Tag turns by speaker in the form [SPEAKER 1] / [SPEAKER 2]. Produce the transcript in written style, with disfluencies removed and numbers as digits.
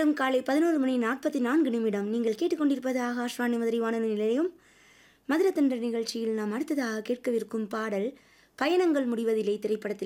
[SPEAKER 1] நேரம் காலை 11:44 நீங்கள் கேட்டுக்கொண்டிருப்பது ஆகாஷ்வாணி மதுரை வானொலி நிலையம். மதுரத்தன்ற நிகழ்ச்சியில் நாம் அடுத்ததாக கேட்கவிருக்கும் பாடல் பயணங்கள் முடிவதில்லை திரைப்படத்தில்